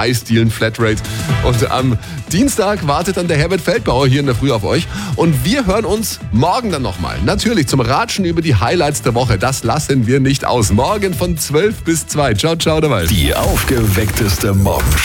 Eisdielen Flatrate. Und am Dienstag wartet dann der Herbert Feldbauer hier in der Früh auf euch. Und wir hören uns morgen dann nochmal. Natürlich zum Ratschen über die Highlights der Woche. Das lassen wir nicht aus. Morgen von 12 bis 2. Ciao, ciao, dabei. Die aufgeweckteste Morgenshow.